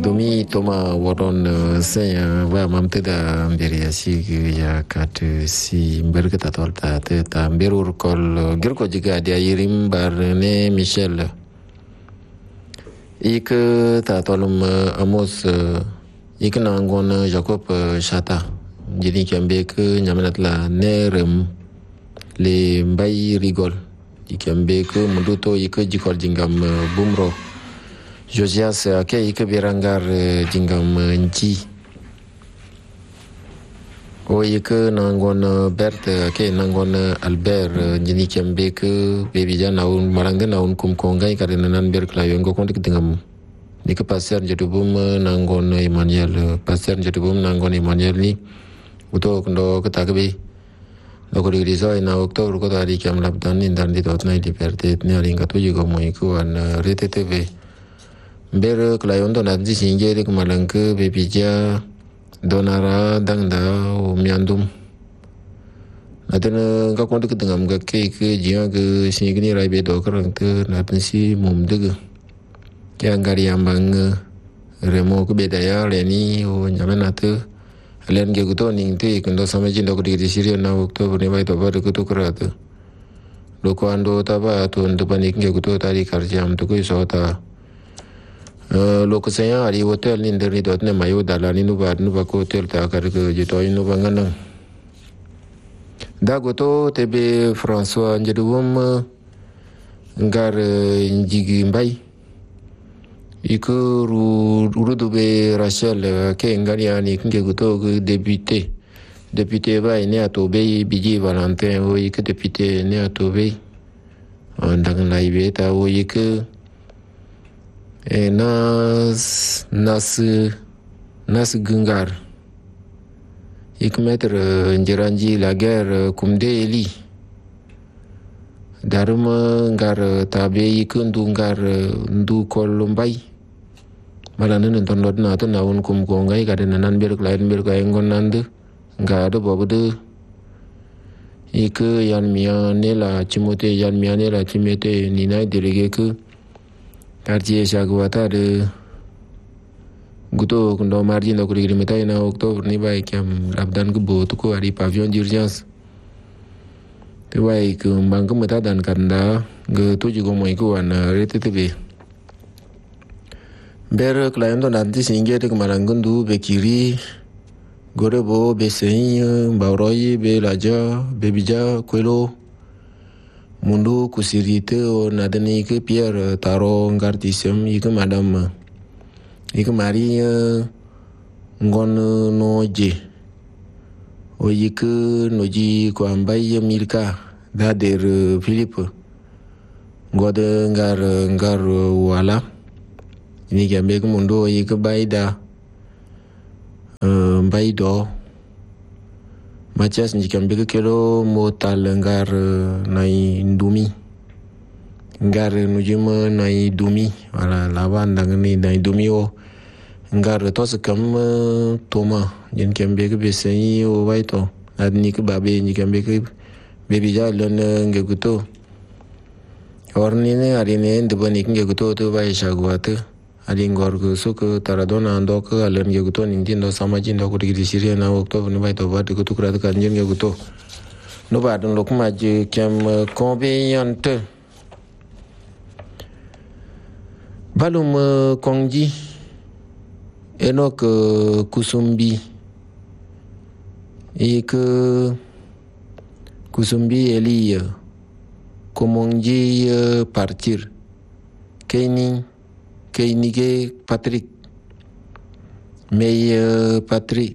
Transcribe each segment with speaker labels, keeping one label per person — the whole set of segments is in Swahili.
Speaker 1: domi toma waron saya wa mamte da mberi asi ya kat si berkata tolta ta berur kol gerko jiga dia yirim barne Michel ik ta tolum amos ik nangon Jacob Chata jadi kembe ke nyamanat la nerem le mbay rigol ikembe ke munduto ik jikol jingam bumro Josias ake ike birangar jingam nji o ike nangon Bert ake nangon Albert jini kembe ke bebija naun maranga naun kum kongai karena nan ber klayo ngo kondik dingam ike passer jadubum nangon Emmanuel passer jadubum nangon Emmanuel ni uto ndo ketakabe loko di riso ina oktober ko tadi kiam labdan indan di dot nai di pertet ni alinga tuju ko mo iku an rete tv Ber klayon to nanti sinjeri kemalang ke bebija donara dangda o miandum. Natena ka kontu ketengam ka ke jia ke sini rai be do kerang te naten si mum dege. Yang gari ambang remo ke bedaya leni o nyamen ate len ke guto ning te kendo sama jin do ke di siria na oktober ni bai to bar ke to kerate. Loko ando taba to ndepanik ke guto tadi karjam to ko isota. Loko saya hari hotel ni dari dot ne mayu dalani nu ko hotel ta kar ke jito inu bangana da goto tebe François njedum ngar njigi mbay iku rudu be Rachel ke ngari ani ke goto ke député ba ne atobe biji Valentin o iku député ne atobe ndang laibe ta o iku nas gungar ik meter njeranji la guerre kumde eli daruma ngar tabe ik ngar ndu kolumbai malanen tondot na to nawun kum ko ngai kada nan ber klain ber ka engon nande ngado bobude ik yan mia nela chimote yan mia nela chimete nina delege ke Kartie Shagwata de Guto Kundo Margin do Kuri Mitai na Oktober ni bai kiam labdan ke bo tuko ari pavillon d'urgence. Te bai ke mbang ke meta dan kanda ge tuju go moi ko an rete tebe. Ber klaim do nanti singe te kemarangundu bekiri gore bo besei bauroi be laja bebija kwelo mundu kusirite o nadani ke Pierre taro ngartisem ike madam ike mari ngon noje o ike noji ko ambai Milka dader Philippe ngode ngar wala ini gambe ke mundu ike baida baido Matias njikambe kelo motal ngar nai ndumi ngar nujima nai dumi wala lawan dangani nai dumi o ngar tos kam toma jen kambe ke besai o waito adni ke babe njikambe ke bebi jalon ngeguto orni ne arine ndebani ngeguto to bai shagwate ali ngor ke suku taradona andok alen ngeguto nindindo sama jindo ko digi siria na oktober ni bai to ba ko tukra kan jen ngeguto no ba don lokma je kem conveniente balum kongji enok kusumbi ik kusumbi eli komongji partir Keinige Patrick May Patrick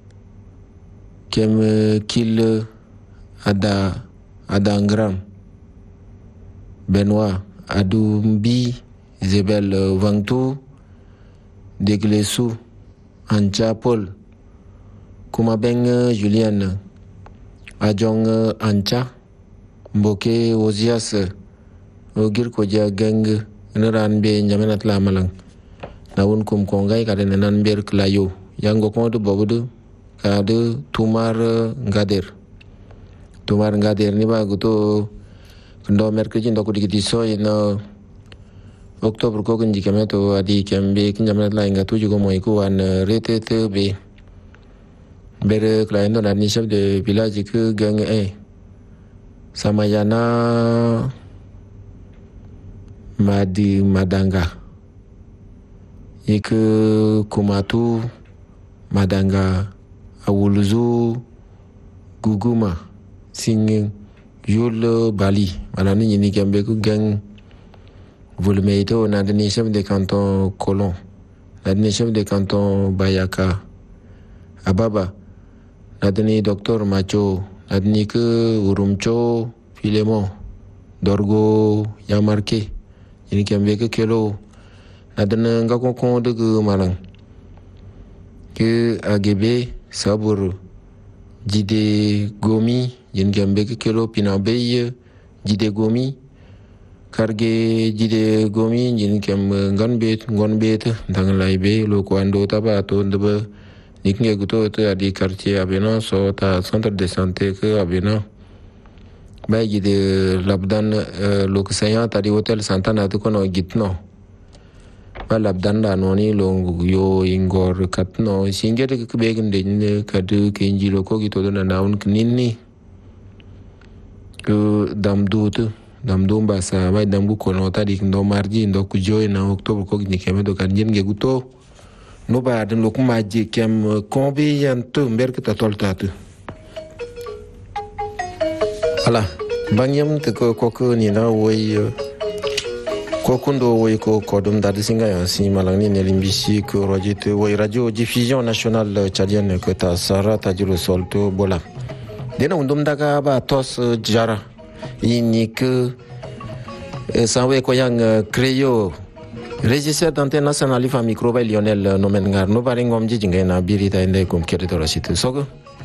Speaker 1: kem kil ada Ngram Benoit Adumbi Isabelle Vangtou Deglesu Ancha Paul Kumabeng Julien Ajong Ancha Mboke Ozias Ogir Koja Geng Neran be njamenat la malang nawun kum kongai kada nan ber klayo yang go kondo bobudu kada tumar ngader ni ba guto ndo merkeji ndo kudi so ina octobre ko kunji kemeto adi kembe kinjamet la inga tuju ko moi ko an retete be bere klaindo na ni chef de village que gang Samayana Madi Madanga Ike Kumatu Madanga Awuluzu Guguma Singing Yul Bali Malani ni kembe ku gang Volumeito na deni chef de canton Colon na deni chef de canton Bayaka Ababa na deni docteur Macho na deni ke Urumcho Filemon Dorgo Yamarke ini kembe ke kelo na deni nga konkon de malang ke AGB Sabur Jide Gomi ini kembe ke kelo Pinabeye Jide Gomi karge jide gomi jin kem ngonbet dang laibe lo kwando taba to ndebe niknge guto to adi quartier abena so ta centre de santé que abena ba jide labdan lo ksaya ta di hotel Santana to kono gitno ba labdan da noni lo yo ingor katno singere ke begende ne kadu kenji lo ko gito na naun kninni ke damdu Damdumba sa mai dambu kono tadi ndo marji ndo kujoy na octobre ko ni keme do kan jen guto no ba den lo kuma je kem kombi yanto mberk ta toltatu ala banyam te ko ni na woy ko kundo woy ko kodum da singa ya si malang ni limbisi ko rojite woy radio diffusion nationale tchadienne ko ta sara ta juro solto bola dena undum daga ba tos jara ini que sawe ko yang créo régisseur d'antenne nationale fa micro ba Lionel Nomengar no baringom jijinga na birita inde kom kere to rasitu sogo